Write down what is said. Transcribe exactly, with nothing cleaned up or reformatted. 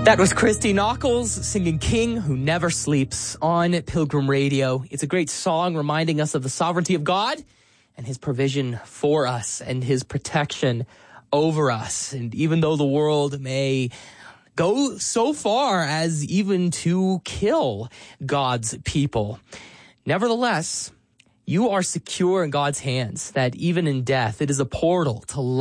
That was Christy Nockels singing King Who Never Sleeps on Pilgrim Radio. It's a great song reminding us of the sovereignty of God and his provision for us and his protection over us. And even though the world may go so far as even to kill God's people, nevertheless, you are secure in God's hands, that even in death, it is a portal to life.